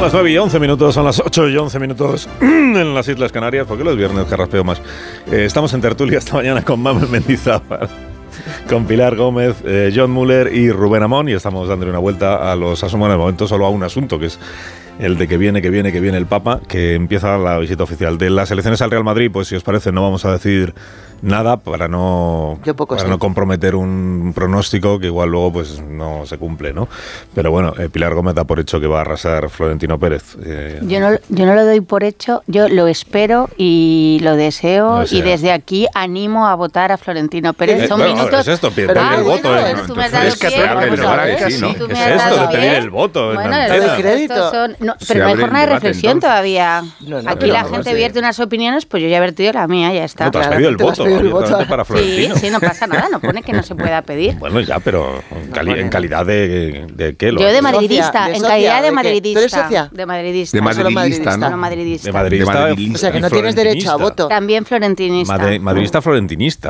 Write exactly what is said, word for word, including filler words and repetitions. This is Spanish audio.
las nueve y once minutos, son las ocho y once minutos en las Islas Canarias, porque los viernes carraspeo más. Eh, estamos en tertulia esta mañana con Manuel Mendizábal, con Pilar Gómez, eh, John Muller y Rubén Amón, y estamos dándole una vuelta a los asuntos, en el momento solo a un asunto, que es el de que viene, que viene, que viene el Papa, que empieza la visita oficial de las elecciones al Real Madrid. Pues si os parece, no vamos a decir nada para no para no comprometer un pronóstico que igual luego pues no se cumple, ¿no? Pero bueno, eh, Pilar Gómez da por hecho que va a arrasar Florentino Pérez. Eh, yo no yo no lo doy por hecho, yo lo espero y lo deseo, deseo. Y desde aquí animo a votar a Florentino Pérez. Eh, Son bueno, minutos. Es esto, pedir ah, el bueno, voto. Es, no, tú me has dado pie, sí, ¿no? Es esto de pedir el voto. Bueno, en de crédito. Son, no, pero no hay jornada de reflexión entonces. Todavía. No, no, aquí la gente vierte unas opiniones, pues yo ya he vertido la mía, ya está. No, tú has pedido el voto, el voto para Florentino. Sí, sí, no pasa nada, no pone que no se pueda pedir. Bueno, ya, pero en, cali- en calidad de, de qué lo Yo de madridista, de en socia, calidad de, de madridista. ¿Tú eres socia? De madridista. De madridista, ¿no? ¿no? madridista. De madridista. O sea, que no tienes derecho a voto. También florentinista. Madri- madridista florentinista.